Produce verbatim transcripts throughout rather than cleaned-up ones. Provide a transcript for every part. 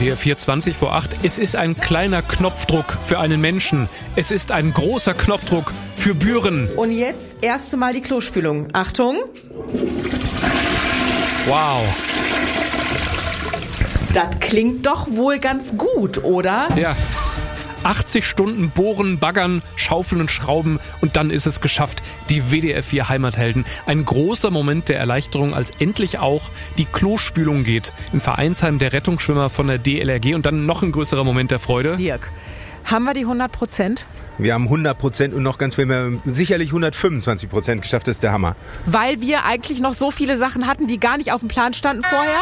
D R vier zwanzig vor acht. Es ist ein kleiner Knopfdruck für einen Menschen. Es ist ein großer Knopfdruck für Büren. Und jetzt erste Mal die Klospülung. Achtung. Wow. Das klingt doch wohl ganz gut, oder? Ja. achtzig Stunden bohren, baggern, schaufeln und schrauben und dann ist es geschafft. Die W D R vier Heimathelden. Ein großer Moment der Erleichterung, als endlich auch die Klospülung geht. Im Vereinsheim der Rettungsschwimmer von der D L R G und dann noch ein größerer Moment der Freude. Dirk, haben wir die hundert Prozent? Wir haben hundert Prozent und noch ganz viel mehr, sicherlich hundertfünfundzwanzig Prozent geschafft, das ist der Hammer. Weil wir eigentlich noch so viele Sachen hatten, die gar nicht auf dem Plan standen vorher?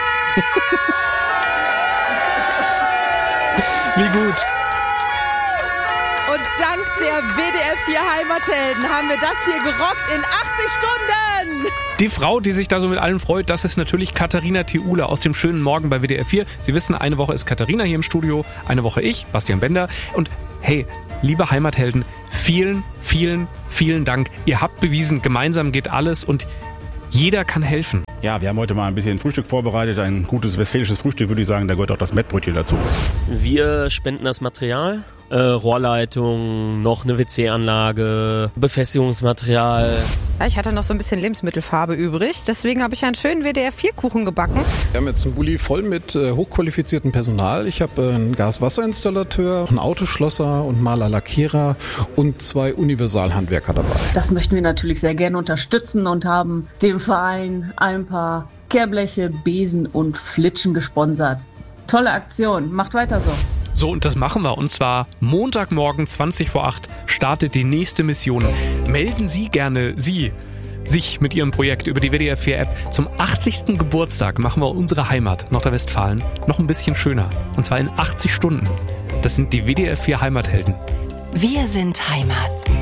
Wie gut. Und dank der W D R vier Heimathelden haben wir das hier gerockt in achtzig Stunden. Die Frau, die sich da so mit allen freut, das ist natürlich Katharina Theule aus dem schönen Morgen bei W D R vier. Sie wissen, eine Woche ist Katharina hier im Studio, eine Woche ich, Bastian Bender. Und hey, liebe Heimathelden, vielen, vielen, vielen Dank. Ihr habt bewiesen, gemeinsam geht alles und jeder kann helfen. Ja, wir haben heute mal ein bisschen Frühstück vorbereitet. Ein gutes westfälisches Frühstück, würde ich sagen. Da gehört auch das Mettbrötchen dazu. Wir spenden das Material. Äh, Rohrleitung, noch eine W C-Anlage, Befestigungsmaterial. Ja, ich hatte noch so ein bisschen Lebensmittelfarbe übrig. Deswegen habe ich einen schönen W D R vier Kuchen gebacken. Wir haben jetzt einen Bulli voll mit äh, hochqualifiziertem Personal. Ich habe äh, einen Gas-Wasser-Installateur, einen Autoschlosser und Maler, Lackierer und zwei Universalhandwerker dabei. Das möchten wir natürlich sehr gerne unterstützen und haben dem Verein ein paar Kehrbleche, Besen und Flitschen gesponsert. Tolle Aktion, macht weiter so. So, und das machen wir. Und zwar Montagmorgen zwanzig vor acht startet die nächste Mission. Melden Sie gerne, Sie, sich mit Ihrem Projekt über die W D R vier App. Zum achtzigsten Geburtstag machen wir unsere Heimat, Nordrhein-Westfalen, noch ein bisschen schöner. Und zwar in achtzig Stunden. Das sind die W D R vier Heimathelden. Wir sind Heimat.